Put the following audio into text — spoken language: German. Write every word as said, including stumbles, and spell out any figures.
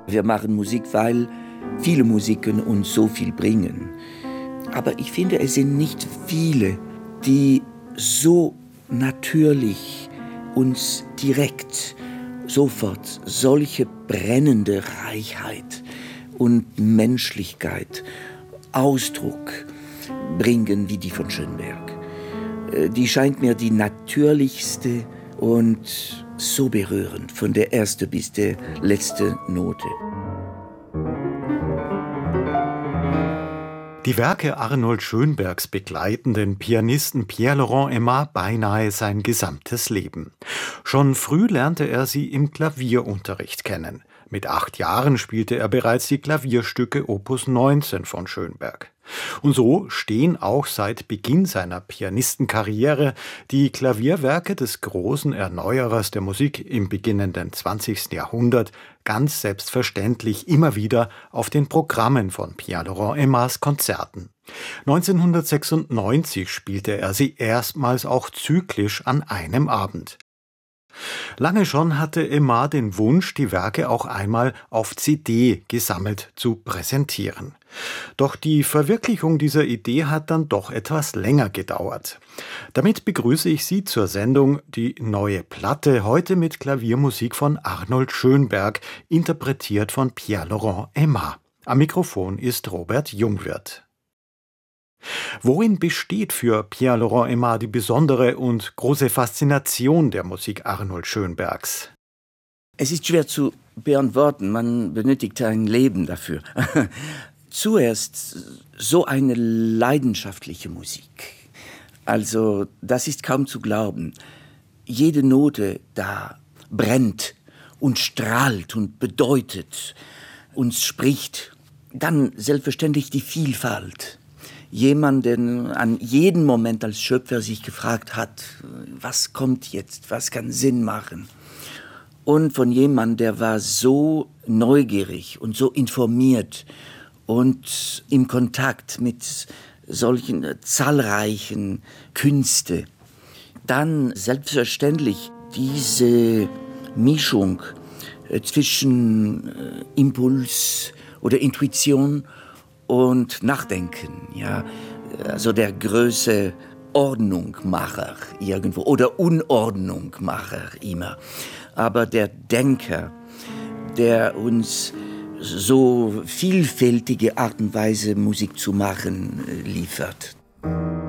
Wir machen Musik, weil viele Musiken uns so viel bringen. Aber ich finde, es sind nicht viele, die so natürlich uns direkt sofort solche brennende Reichheit und Menschlichkeit, Ausdruck bringen wie die von Schönberg. Die scheint mir die natürlichste und so berührend, von der ersten bis der letzten Note. Die Werke Arnold Schönbergs begleiten den Pianisten Pierre-Laurent Aimard beinahe sein gesamtes Leben. Schon früh lernte er sie im Klavierunterricht kennen. Mit acht Jahren spielte er bereits die Klavierstücke Opus neunzehn von Schönberg. Und so stehen auch seit Beginn seiner Pianistenkarriere die Klavierwerke des großen Erneuerers der Musik im beginnenden zwanzigsten Jahrhundert ganz selbstverständlich immer wieder auf den Programmen von Pierre-Laurent Aimards Konzerten. neunzehnhundertsechsundneunzig spielte er sie erstmals auch zyklisch an einem Abend. Lange schon hatte Aimard den Wunsch, die Werke auch einmal auf C D gesammelt zu präsentieren. Doch die Verwirklichung dieser Idee hat dann doch etwas länger gedauert. Damit begrüße ich Sie zur Sendung Die neue Platte, heute mit Klaviermusik von Arnold Schönberg, interpretiert von Pierre-Laurent Aimard. Am Mikrofon ist Robert Jungwirth. Worin besteht für Pierre-Laurent Aimard die besondere und große Faszination der Musik Arnold Schönbergs? Es ist schwer zu beantworten, man benötigt ein Leben dafür. Zuerst so eine leidenschaftliche Musik. Also das ist kaum zu glauben. Jede Note da brennt und strahlt und bedeutet, uns spricht. Dann selbstverständlich die Vielfalt. Jemand, der an jedem Moment als Schöpfer sich gefragt hat, was kommt jetzt, was kann Sinn machen. Und von jemandem, der war so neugierig und so informiert und im Kontakt mit solchen zahlreichen Künsten. Dann selbstverständlich diese Mischung zwischen Impuls oder Intuition und Nachdenken, ja, also der große Ordnungmacher irgendwo oder Unordnungmacher immer, aber der Denker, der uns so vielfältige Art und Weise Musik zu machen liefert.